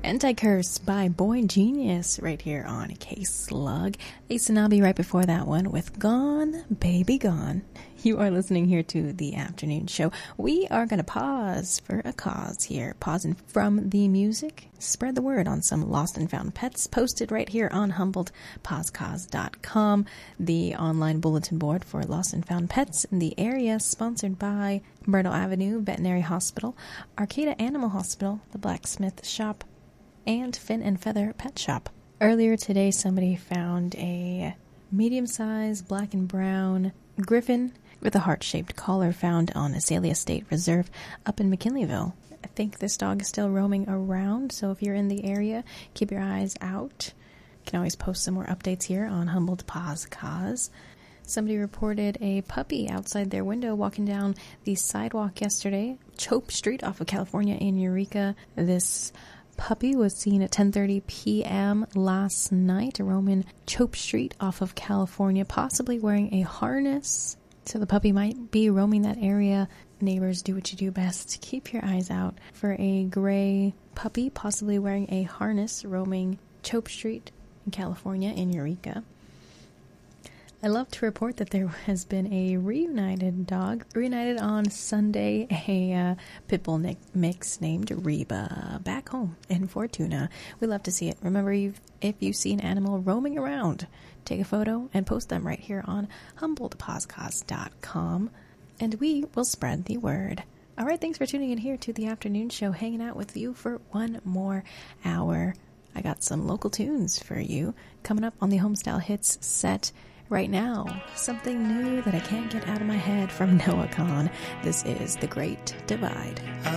Anti-Curse by Boy Genius right here on K-Slug. Ace and Nabi right before that one with Gone, Baby Gone. You are listening here to the afternoon show. We are going to pause for a cause here. Pausing from the music. Spread the word on some lost and found pets posted right here on HumboldtPausecause.com, the online bulletin board for lost and found pets in the area, sponsored by Myrtle Avenue Veterinary Hospital, Arcata Animal Hospital, the Blacksmith Shop, and Fin and Feather Pet Shop. Earlier today, somebody found a medium-sized black and brown griffin with a heart-shaped collar found on Azalea State Reserve up in McKinleyville. I think this dog is still roaming around, so if you're in the area, keep your eyes out. You can always post some more updates here on Humboldt Paws Cause. Somebody reported a puppy outside their window walking down the sidewalk yesterday, Chope Street off of California in Eureka. This puppy was seen at 10:30 p.m. last night, roaming Chope Street off of California, possibly wearing a harness. So the puppy might be roaming that area. Neighbors, do what you do best. Keep your eyes out for a gray puppy, possibly wearing a harness, roaming Chope Street in California in Eureka. I love to report that there has been a reunited dog. Reunited on Sunday, a pit bull mix named Reba, back home in Fortuna. We love to see it. Remember, if you see an animal roaming around, take a photo and post them right here on HumboldtPausecause.com, and we will spread the word. All right, thanks for tuning in here to the afternoon show, hanging out with you for one more hour. I got some local tunes for you coming up on the Homestyle Hits set. Right now, something new that I can't get out of my head from Noah Kahan. This is The Great Divide.